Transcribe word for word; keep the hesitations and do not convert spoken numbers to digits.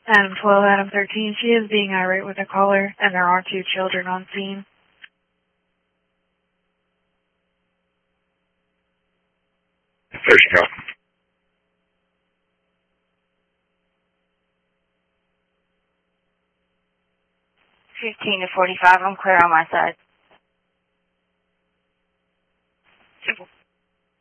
Adam twelve, Adam thirteen. She is being irate with a caller, and there are two children on scene. There you go. fifteen to forty-five, I'm clear on my side.